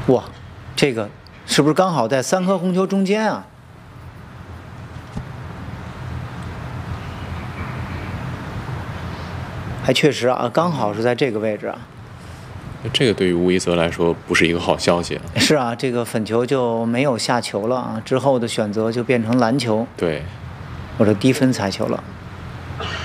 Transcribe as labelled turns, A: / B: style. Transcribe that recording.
A: 哇，这个是不是刚好在3颗红球中间啊？还确实啊，刚好是在这个位置啊。
B: 这个对于吴一泽来说不是一个好消息啊。
A: 是啊，这个粉球就没有下球了啊，之后的选择就变成篮球，
B: 对，
A: 或者低分彩球了。